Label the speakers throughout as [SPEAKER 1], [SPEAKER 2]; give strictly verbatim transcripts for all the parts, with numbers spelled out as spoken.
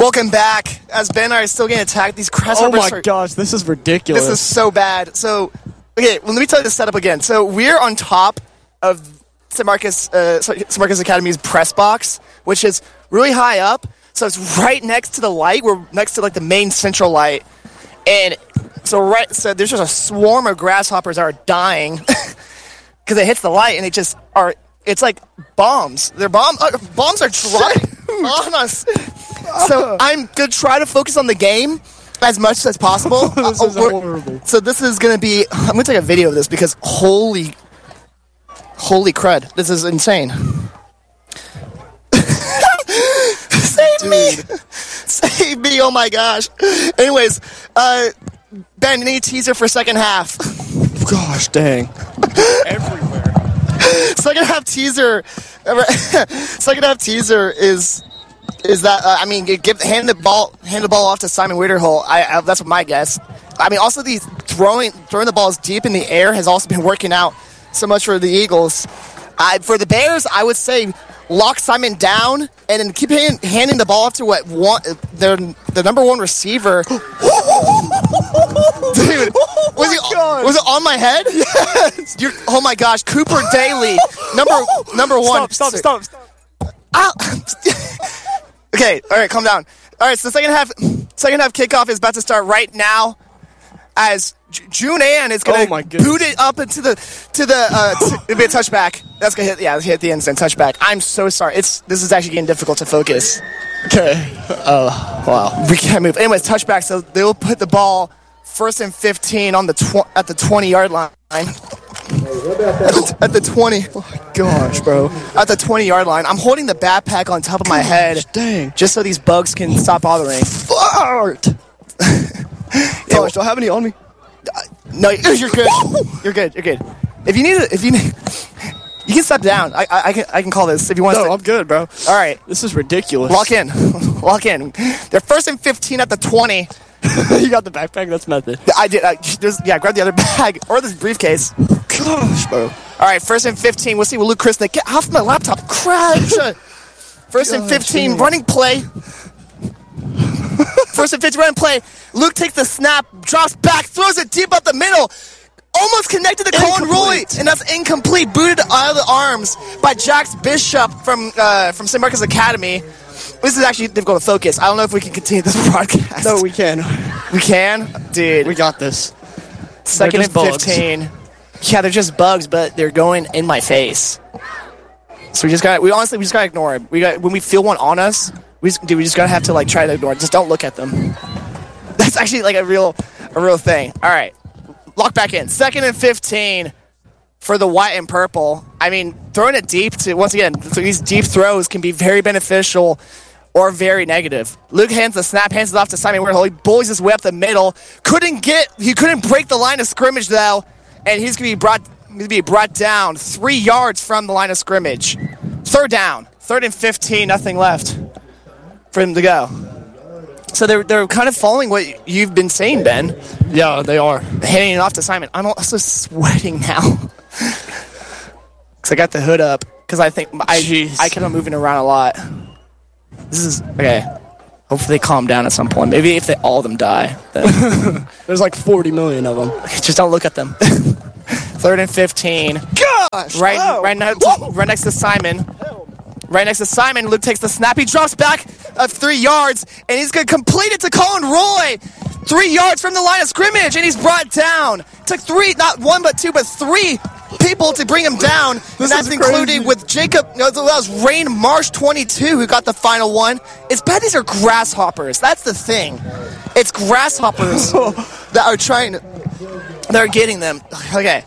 [SPEAKER 1] Welcome back. As Ben and I are still getting attacked, these grasshoppers.
[SPEAKER 2] Oh my
[SPEAKER 1] are,
[SPEAKER 2] gosh, this is ridiculous.
[SPEAKER 1] This is so bad. So, okay, well, let me tell you the setup again. So we're on top of Saint Marcus, uh, Saint Marcus Academy's press box, which is really high up. So it's right next to the light. We're next to like the main central light, and so right. So there's just a swarm of grasshoppers that are dying because it hits the light, and they just are. It's like bombs. Their bomb uh, bombs are dropping on us. So I'm gonna try to focus on the game as much as possible.
[SPEAKER 2] This
[SPEAKER 1] uh,
[SPEAKER 2] is horrible.
[SPEAKER 1] So this is gonna be. I'm gonna take a video of this because holy, holy crud, this is insane. Save
[SPEAKER 2] Dude.
[SPEAKER 1] me, save me! Oh my gosh. Anyways, uh, Ben, any teaser for second half?
[SPEAKER 2] Gosh dang. Everywhere.
[SPEAKER 1] Second half teaser. Second half teaser is. Is that uh, I mean, give hand the ball, hand the ball off to Simon Wiederhole. I, I that's my guess. I mean, also the throwing throwing the balls deep in the air has also been working out so much for the Eagles. I, for the Bears, I would say lock Simon down and then keep hand, handing the ball off to what one, their the number one receiver. Dude, was he was it on my head? Yes. You're, oh my gosh, Cooper Daly, number number one.
[SPEAKER 2] Stop! Stop! Stop! Stop!
[SPEAKER 1] Ow. Okay, all right, calm down. All right, so second half, second half kickoff is about to start right now. As J- June Ann is going
[SPEAKER 2] Oh my
[SPEAKER 1] to
[SPEAKER 2] goodness.
[SPEAKER 1] boot it up into the to the uh, t- it'll be a touchback. That's gonna hit. Yeah, hit the end zone touchback. I'm so sorry. It's this is actually getting difficult to focus.
[SPEAKER 2] Okay.
[SPEAKER 1] Oh wow, we can't move. Anyways, touchback. So they'll put the ball first and fifteen on the tw- at the twenty yard line. At the, at the twenty.
[SPEAKER 2] Oh my gosh, bro.
[SPEAKER 1] At the twenty yard line. I'm holding the backpack on top of my head.
[SPEAKER 2] Dang.
[SPEAKER 1] Just so these bugs can stop bothering.
[SPEAKER 2] Fart. Gosh, do I have any on me?
[SPEAKER 1] No, you're good. You're good. You're good. If you need, a, if you need, you can step down. I, I, I can, I can call this if you want.
[SPEAKER 2] No,
[SPEAKER 1] to
[SPEAKER 2] I'm good, bro.
[SPEAKER 1] All right,
[SPEAKER 2] This is ridiculous.
[SPEAKER 1] lock in, lock in. They're first and fifteen at the twenty.
[SPEAKER 2] You got the backpack? That's method.
[SPEAKER 1] I did. I, there's, yeah, grab the other bag or this briefcase.
[SPEAKER 2] Gosh, bro.
[SPEAKER 1] All right, first and fifteen. We'll see what Luke Christnick get off my laptop. Crash. First and
[SPEAKER 2] Gosh,
[SPEAKER 1] fifteen,
[SPEAKER 2] dude.
[SPEAKER 1] running play. First and fifteen, running play. Luke takes the snap, drops back, throws it deep up the middle. Almost connected to Colin Roy,
[SPEAKER 2] Incomplete.
[SPEAKER 1] and that's incomplete. Booted out of the arms by Jax Bishop from uh, from Saint Marcus Academy. This is actually difficult to focus. I don't know if we can continue this broadcast.
[SPEAKER 2] No, we can.
[SPEAKER 1] we can, dude.
[SPEAKER 2] We got this.
[SPEAKER 1] Second
[SPEAKER 2] they're
[SPEAKER 1] and
[SPEAKER 2] just bugs.
[SPEAKER 1] fifteen. Yeah, they're just bugs, but they're going in my face. So we just got. We honestly, we just gotta ignore it. We got when we feel one on us. We just, dude, we just gotta have to like try to ignore it. Just don't look at them. That's actually like a real, a real thing. All right, lock back in. Second and fifteen for the white and purple. I mean, throwing it deep to once again. These deep throws can be very beneficial or very negative. Luke hands the snap, hands it off to Simon Wiederhole. He bullies his way up the middle. Couldn't get. He couldn't break the line of scrimmage though, and he's gonna be brought. Gonna be brought down three yards from the line of scrimmage. Third down. Third and fifteen. Nothing left for him to go. So they're they're kind of following what you've been saying, Ben.
[SPEAKER 2] Yeah, they are.
[SPEAKER 1] Handing it off to Simon. I'm also sweating now because I got the hood up because I think I
[SPEAKER 2] Jeez.
[SPEAKER 1] I kept on moving around a lot. This is okay. Hopefully they calm down at some point. Maybe if they, all of them die, then
[SPEAKER 2] There's like forty million of them.
[SPEAKER 1] just don't look at them. Third and fifteen.
[SPEAKER 2] Gosh!
[SPEAKER 1] Right,
[SPEAKER 2] oh.
[SPEAKER 1] right, now, right next to Simon. Right next to Simon. Luke takes the snap. He drops back of three yards, and he's going to complete it to Colin Roy. Three yards from the line of scrimmage, and he's brought down. Took three, not one, but two, but three people to bring him down.
[SPEAKER 2] This
[SPEAKER 1] and that's
[SPEAKER 2] is
[SPEAKER 1] including
[SPEAKER 2] crazy.
[SPEAKER 1] with Jacob, no, that was Rain Marsh twenty-two who got the final one. It's bad these are grasshoppers. That's the thing. It's grasshoppers that are trying to, that are getting them. Okay.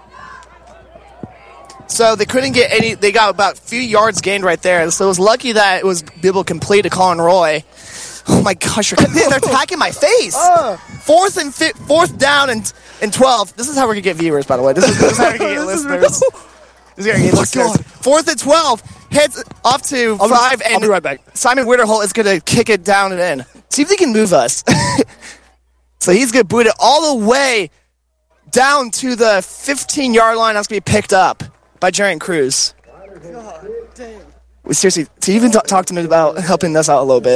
[SPEAKER 1] So they couldn't get any. They got about a few yards gained right there. So it was lucky that it was able to complete to Colin Roy. Oh my gosh! You're, they're attacking my face.
[SPEAKER 2] Uh.
[SPEAKER 1] Fourth and fi- fourth down and and twelve. This is how we're gonna get viewers, by the way. This is, this is how we're gonna get
[SPEAKER 2] This is
[SPEAKER 1] listeners. This is gonna get
[SPEAKER 2] Oh my
[SPEAKER 1] listeners.
[SPEAKER 2] God.
[SPEAKER 1] Fourth and twelve. Heads off to
[SPEAKER 2] I'll be-
[SPEAKER 1] five,
[SPEAKER 2] I'll
[SPEAKER 1] and
[SPEAKER 2] be right back.
[SPEAKER 1] Simon Wiederhole is gonna kick it down and in. See if they can move us. So he's gonna boot it all the way down to the fifteen yard line. That's gonna be picked up by Jarian Cruz. We seriously, to even t- talk to me about helping us out a little bit.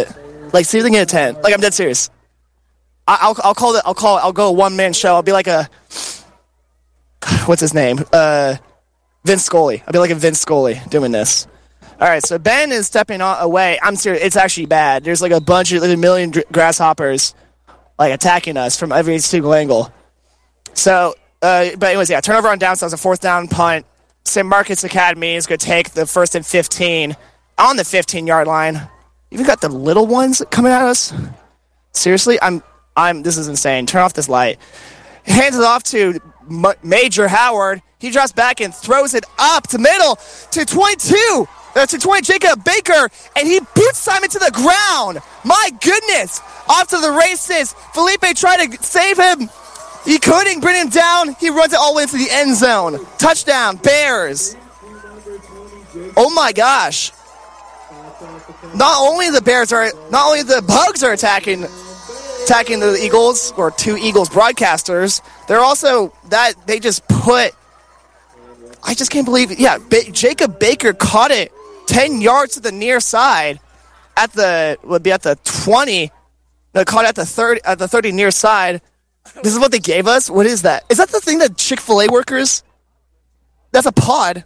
[SPEAKER 1] Like, see if they can get a ten. Like, I'm dead serious. I, I'll I'll call it. I'll call it. I'll go a one man show. I'll be like a what's his name? Uh, Vince Scully. I'll be like a Vince Scully doing this. All right. So Ben is stepping on, away. I'm serious. It's actually bad. There's like a bunch of like a million dr- grasshoppers like attacking us from every single angle. So, uh, but anyways, yeah. Turnover on downs. So it's a fourth down punt. Saint Marcus Academy is going to take the first and fifteen on the fifteen yard line. Even got the little ones coming at us. Seriously, I'm. I'm. This is insane. Turn off this light. Hands it off to M- Major Howard. He drops back and throws it up to middle to twenty-two. Uh, to twenty, Jacob Baker, and he boots Simon to the ground. My goodness. Off to the races. Felipe tried to save him. He couldn't bring him down. He runs it all the way into the end zone. Touchdown, Bears. Oh my gosh. Not only the Bears are, not only the Bugs are attacking attacking the Eagles, or two Eagles broadcasters, they're also, that, they just put, I just can't believe it. Yeah, ba- Jacob Baker caught it ten yards to the near side at the, would be at the twenty, no, caught it at the thirty, at the thirty near side. This is what they gave us? What is that? Is that the thing that Chick-fil-A workers? That's a pod.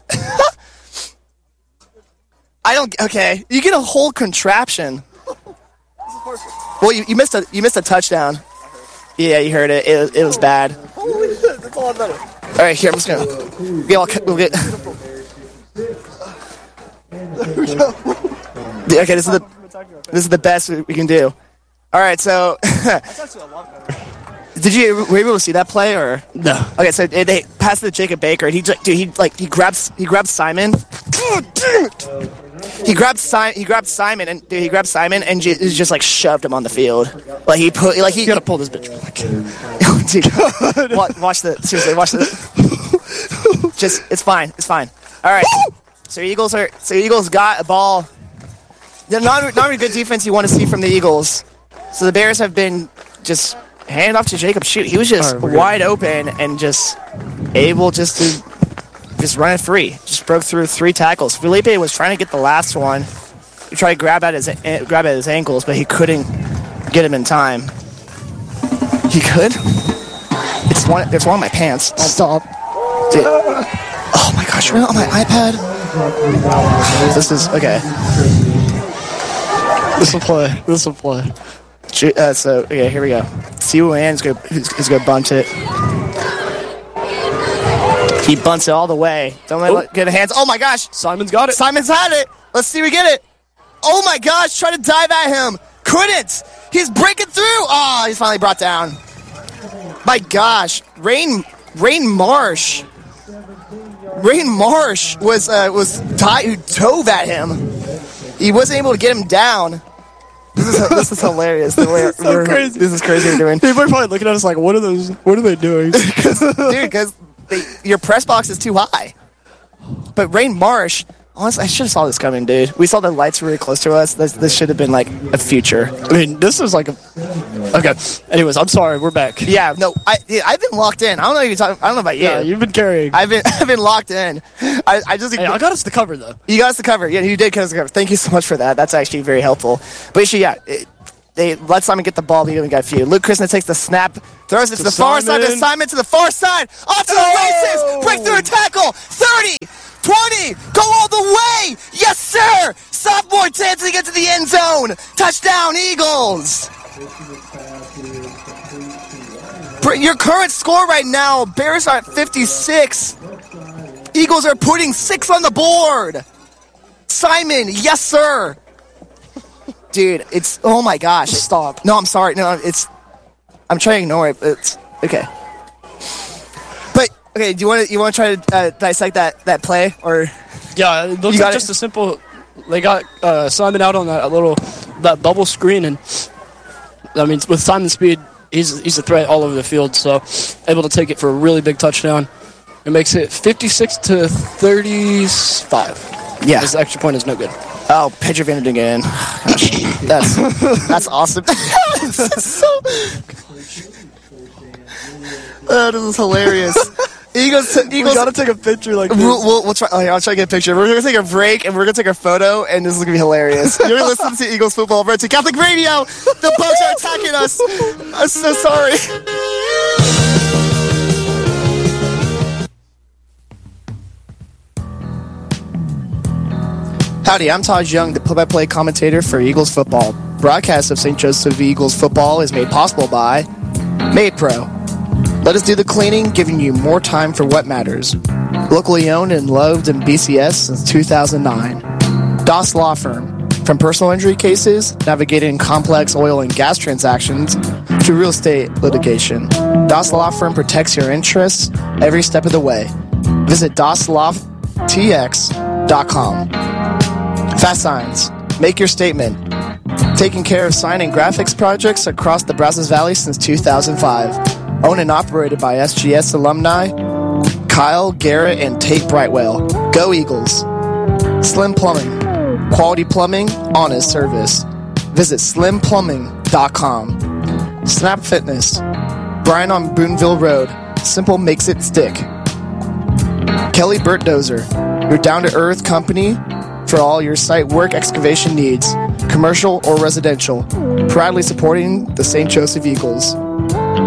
[SPEAKER 1] I don't, okay. You get a whole contraption. Well, you, you missed a you missed a touchdown. Yeah, you heard it. It, it was bad.
[SPEAKER 2] Holy shit, that's a lot better.
[SPEAKER 1] All right, here, I'm just gonna. Yeah, I'll, we'll get. Okay, this is the this is the best we can do. All right, so.
[SPEAKER 2] That's actually a lot better.
[SPEAKER 1] Did you were you able to see that play or
[SPEAKER 3] no?
[SPEAKER 1] Okay, so they passed it to Jacob Baker, and he dude he like he grabs he grabs Simon. God damn it! He grabbed Simon. He grabbed Simon, and dude, he grabbed Simon, and j- just like shoved him on the field. Like he put, like he.
[SPEAKER 3] You gotta pull this bitch back.
[SPEAKER 1] Dude, watch, watch the seriously. Watch the. Just, it's fine. It's fine. All right. So Eagles are. So Eagles got a ball. They're not not really good defense you want to see from the Eagles. So the Bears have been just handed off to Jacob. Shoot, he was just right, wide open and just able just to. Just run it free. Just broke through three tackles. Felipe was trying to get the last one. He tried to grab at his uh, grab at his ankles, but he couldn't get him in time. He could. It's one. There's one on my pants.
[SPEAKER 3] Stop.
[SPEAKER 1] Dude. Oh my gosh! You're on my iPad. This is okay.
[SPEAKER 3] This will play. This will play.
[SPEAKER 1] Uh, so okay, here we go. C U N is gonna is gonna bunt it. He bunts it all the way. Don't let it get a hands. Oh my gosh.
[SPEAKER 3] Simon's got it.
[SPEAKER 1] Simon's had it. Let's see if we get it. Oh my gosh. Try to dive at him. Couldn't. He's breaking through. Oh, he's finally brought down. My gosh. Rain Rain Marsh. Rain Marsh was uh, was die who dove at him. He wasn't able to get him down. This is this is hilarious. The way
[SPEAKER 3] so we're, crazy.
[SPEAKER 1] This is crazy we're doing.
[SPEAKER 3] People are probably looking at us like, what are those? What are they doing?
[SPEAKER 1] Dude, because your press box is too high. But Rain Marsh, honestly, I should have saw this coming, dude. We saw the lights really close to us. This this should have been like a future.
[SPEAKER 3] I mean, this is like a. Okay. Anyways, I'm sorry. We're back.
[SPEAKER 1] Yeah. No, I yeah, I've been locked in. I don't know if you're talking. I don't know about you.
[SPEAKER 3] Yeah, you've been carrying.
[SPEAKER 1] I've been I've been locked in. I I just.
[SPEAKER 3] Hey, I got us the cover though.
[SPEAKER 1] You got us the cover. Yeah, you did get us the cover. Thank you so much for that. That's actually very helpful. But actually, yeah. It, They let Simon get the ball, but he only got a few. Luke Krishna takes the snap, throws it to, to the far side, to Simon to the far side, off to the oh! races, break through a tackle, thirty, twenty, go all the way, yes sir! Sophomore dancing into the end zone, touchdown Eagles! Your current score right now, Bears are at fifty-six, Eagles are putting six on the board! Simon, yes sir! Dude, it's, oh my gosh.
[SPEAKER 3] Stop.
[SPEAKER 1] No, I'm sorry. No, it's, I'm trying to ignore it. It's, okay. But, okay, do you want to, you want to try to uh, dissect that, that play? Or
[SPEAKER 3] yeah, it looks like just it? a simple, they got uh, Simon out on that little, that bubble screen, and, I mean, with Simon's speed, he's, he's a threat all over the field, so able to take it for a really big touchdown. It makes it fifty-six to thirty-five.
[SPEAKER 1] Yeah.
[SPEAKER 3] This extra point is no good.
[SPEAKER 1] Oh, Pedro Van again. Gosh, that's that's awesome. so, oh, this is hilarious.
[SPEAKER 2] Eagles. T- Eagles.
[SPEAKER 1] We gotta take a picture like this.
[SPEAKER 2] We'll, we'll, we'll try. Oh, yeah, I'll try to get a picture. We're gonna take a break and we're gonna take a photo, and this is gonna be hilarious. You're listening to Eagles football, Red to Catholic Radio. The Bugs are attacking us. I'm so sorry.
[SPEAKER 1] Howdy, I'm Todd Young, the play-by-play commentator for Eagles football. Broadcast of Saint Joseph Eagles football is made possible by MadePro. Let us do the cleaning, giving you more time for what matters. Locally owned and loved in B C S since two thousand nine. Doss Law Firm. From personal injury cases, navigating complex oil and gas transactions, to real estate litigation, Doss Law Firm protects your interests every step of the way. Visit doss law t x dot com. Fast Signs. Make your statement. Taking care of sign and graphics projects across the Brazos Valley since two thousand five. Owned and operated by S G S alumni Kyle, Garrett, and Tate Brightwell. Go Eagles. Slim Plumbing. Quality plumbing, honest service. Visit slim plumbing dot com. Snap Fitness. Brian on Boonville Road. Simple makes it stick. Kelly Burt Dozer. Your down-to-earth company for all your site work excavation needs, commercial or residential. Proudly supporting the Saint Joseph Eagles.